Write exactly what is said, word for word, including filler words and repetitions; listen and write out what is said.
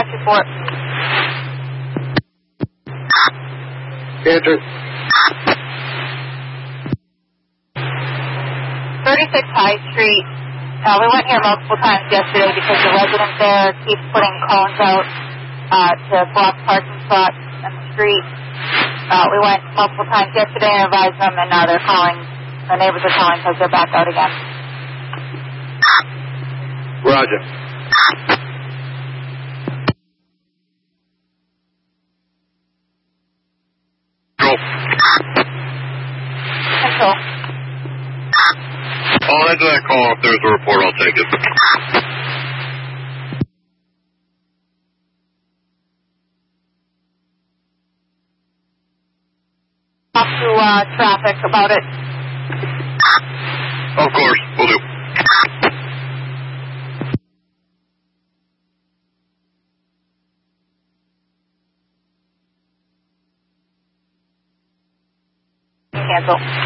five two four. Answer. thirty-six High Street. Uh, we went here multiple times yesterday because the resident there keeps putting cones out uh, to block parking spots on the street. Uh, we went multiple times yesterday and advised them, and now they're calling. The neighbors are calling because they're back out again. Roger. Control. I'll answer that call. If there's a report, I'll take it. Talk to uh, traffic about it. Of course, we'll do. Cancel.